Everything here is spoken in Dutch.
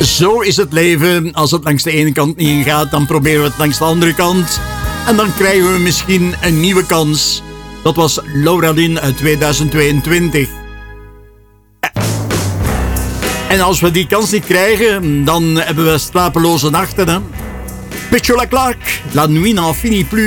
Zo is het leven. Als het langs de ene kant niet ingaat, dan proberen we het langs de andere kant. En dan krijgen we misschien een nieuwe kans. Dat was Laura Lynn uit 2022. En als we die kans niet krijgen, dan hebben we slapeloze nachten. Hè? Petula Clark, La nuit n'en finit plus.